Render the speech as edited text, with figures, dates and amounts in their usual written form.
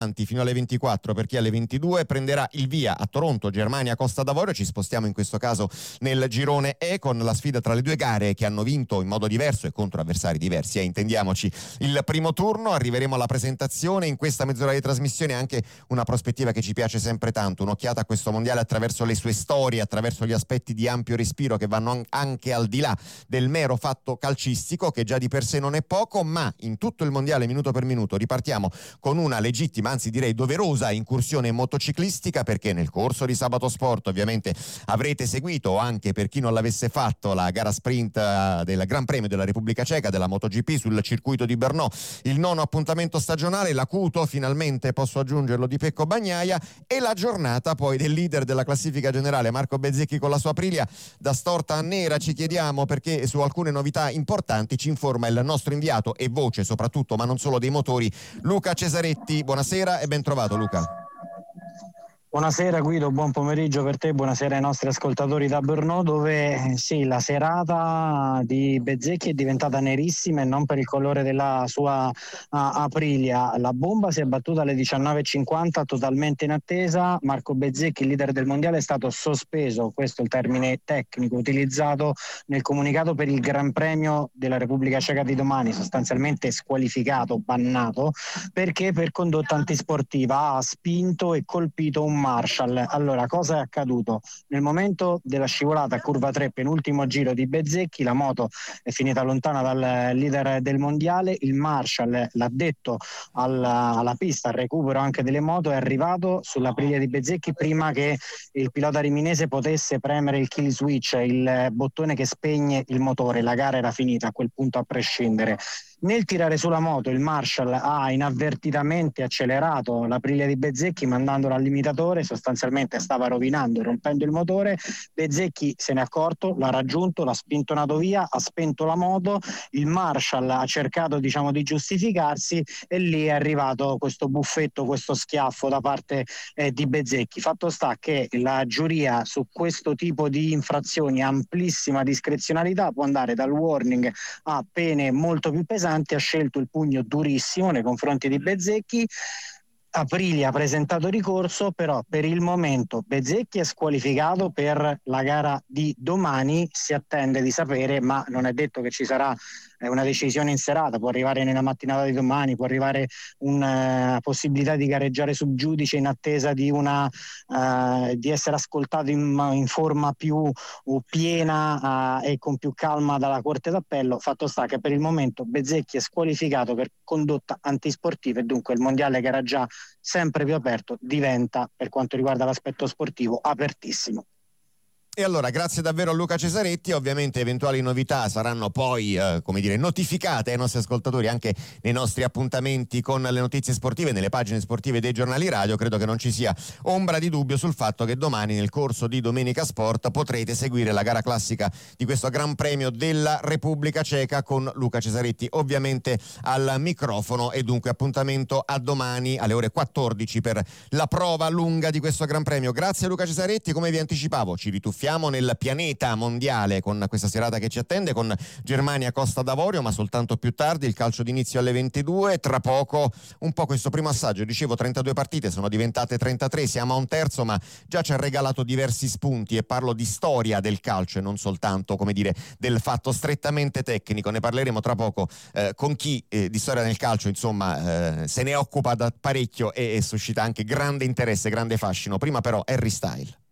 fino alle 24, perché alle 22 prenderà il via a Toronto Germania-Costa d'Avorio. Ci spostiamo in questo caso nel girone E con la sfida tra le due gare che hanno vinto in modo diverso e contro avversari diversi, intendiamoci, il primo turno. Arriveremo alla presentazione. In questa mezz'ora di trasmissione anche una prospettiva che ci piace sempre tanto, un'occhiata a questo mondiale attraverso le sue storie, attraverso gli aspetti di ampio respiro che vanno anche al di là del mero fatto calcistico, che già di per sé non è poco, ma in tutto il mondiale minuto per minuto ripartiamo con una legittima, anzi direi doverosa incursione motociclistica, perché nel corso di Sabato Sport ovviamente avrete seguito, anche per chi non l'avesse fatto, la gara sprint del Gran Premio della Repubblica Ceca della MotoGP sul circuito di Brno, il nono appuntamento stagionale, l'acuto finalmente, posso aggiungerlo, di Pecco Bagnaia, e la giornata poi del leader della classifica generale Marco Bezzecchi con la sua Aprilia da storta a nera. Ci chiediamo perché su alcune novità importanti ci informa il nostro inviato e voce soprattutto, ma non solo, dei motori, Luca Cesaretti. Buonasera e ben trovato, Luca. Buonasera Guido, buon pomeriggio per te, buonasera ai nostri ascoltatori da Brno, dove sì, la serata di Bezzecchi è diventata nerissima e non per il colore della sua Aprilia. La bomba si è battuta alle 19.50 totalmente in attesa. Marco Bezzecchi, il leader del mondiale, è stato sospeso, questo è il termine tecnico utilizzato nel comunicato per il Gran Premio della Repubblica Ceca di domani, sostanzialmente squalificato, bannato, perché per condotta antisportiva ha spinto e colpito un Marshall. Allora, cosa è accaduto? Nel momento della scivolata a curva 3, penultimo giro di Bezzecchi, la moto è finita lontana dal leader del mondiale. Il Marshall, l'addetto alla pista, al recupero anche delle moto, è arrivato sulla Aprilia di Bezzecchi prima che il pilota riminese potesse premere il kill switch, il bottone che spegne il motore. La gara era finita a quel punto a prescindere. Nel tirare sulla moto il Marshall ha inavvertitamente accelerato l'Aprilia di Bezzecchi mandandola al limitatore, sostanzialmente stava rovinando, rompendo il motore. Bezzecchi se n'è accorto, l'ha raggiunto, l'ha spintonato via, ha spento la moto, il Marshall ha cercato di giustificarsi e lì è arrivato questo buffetto, questo schiaffo da parte di Bezzecchi. Fatto sta che la giuria su questo tipo di infrazioni, amplissima discrezionalità, può andare dal warning a pene molto più pesanti. Ha scelto il pugno durissimo nei confronti di Bezzecchi. Aprilia ha presentato ricorso, però per il momento Bezzecchi è squalificato per la gara di domani. Si attende di sapere, ma non è detto che ci sarà una decisione in serata, può arrivare nella mattinata di domani, può arrivare una possibilità di gareggiare sub giudice in attesa di essere ascoltato in forma più piena e con più calma dalla Corte d'Appello. Fatto sta che per il momento Bezzecchi è squalificato per condotta antisportiva e dunque il mondiale, che era già sempre più aperto, diventa, per quanto riguarda l'aspetto sportivo, apertissimo. E allora grazie davvero a Luca Cesaretti. Ovviamente eventuali novità saranno poi notificate ai nostri ascoltatori anche nei nostri appuntamenti con le notizie sportive, nelle pagine sportive dei giornali radio. Credo che non ci sia ombra di dubbio sul fatto che domani, nel corso di Domenica Sport, potrete seguire la gara classica di questo Gran Premio della Repubblica Ceca con Luca Cesaretti ovviamente al microfono, e dunque appuntamento a domani alle ore 14 per la prova lunga di questo Gran Premio. Grazie a Luca Cesaretti. Come vi anticipavo, ci rituffiamo nel pianeta mondiale con questa serata che ci attende, con Germania Costa d'Avorio, ma soltanto più tardi. Il calcio d'inizio alle 22. Tra poco un po' questo primo assaggio, dicevo 32 partite, sono diventate 33, siamo a un terzo, ma già ci ha regalato diversi spunti, e parlo di storia del calcio e non soltanto, del fatto strettamente tecnico. Ne parleremo tra poco con chi di storia del calcio se ne occupa da parecchio e suscita anche grande interesse, grande fascino. Prima però Harry Style.